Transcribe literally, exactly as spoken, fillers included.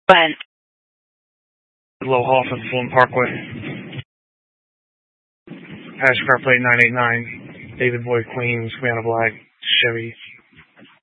When? Low Hoffman, Fulton Parkway. Passenger car plate nine eight nine. David Boyd Queens, Savannah Black, Chevy.